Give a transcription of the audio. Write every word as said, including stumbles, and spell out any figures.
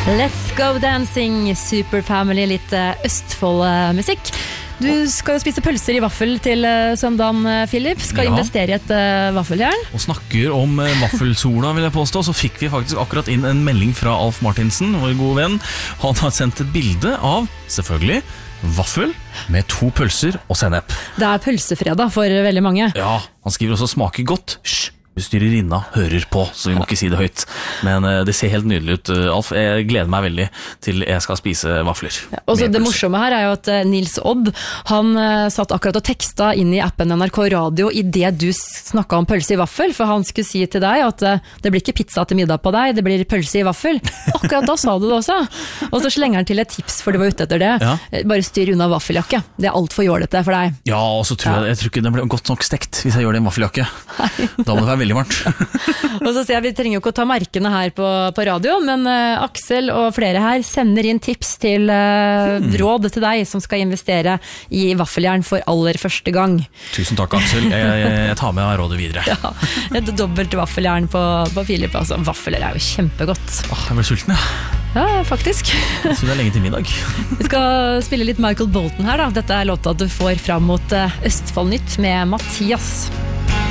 Let's go dancing, Superfamily, litt Østfold-musikk. Du skal jo spise pølser i vaffel til søndagen, Philip. Skal ja. investere i et uh, vaffeljern. Og snakker om uh, vaffelsola, vil jeg påstå. Så fikk vi faktisk akkurat inn en melding fra Alf Martinsen, vår gode venn. Han har sendt et bilde av, selvfølgelig, vaffel med to pølser og sennep. Det er pølsefredag for veldig mange. Ja, han skriver også smaker godt. Hysj! Bestyrerinna hører på, så vi må ikke si det høyt. Men uh, det ser helt nydelig ut, uh, Alf. Jeg gleder meg veldig til jeg skal spise vafler. Ja, og så det morsomme her er jo at uh, Nils Odd, han uh, satt akkurat og teksta inn i appen N R K Radio i det du snakket om pølse i vaffel, for han skulle si til deg at uh, det blir ikke pizza til middag på deg, det blir pølse i vaffel. Akkurat da sa du det også. Og så slenger han til et tips, for du var ute etter det. Ja. Bare styr unna vaffeljakke. Det er alt for jålete for deg. Ja, og så tror jeg, jeg tror ikke den blir godt nok stekt hvis jeg gjør det i en vaffeljakke. Da må det være veldig varmt. Og så sier jeg, vi trenger jo ikke å ta merkene her på, på radio, men uh, Aksel og flere her sender inn tips til uh, hmm. råd til deg som skal investere i vaffeljern for aller første gang. Tusen takk, Aksel. Jeg, jeg, jeg tar med rådet videre. Ja, et dobbelt vaffeljern på, på Philip. Altså, vaffeler er jo kjempegodt. Åh, jeg ble sulten, ja. Ja, faktisk. Så det er lenge til middag. Vi skal spille litt Michael Bolton her da. Dette er låta du får fram mot uh, Østfold Nytt med Mathias.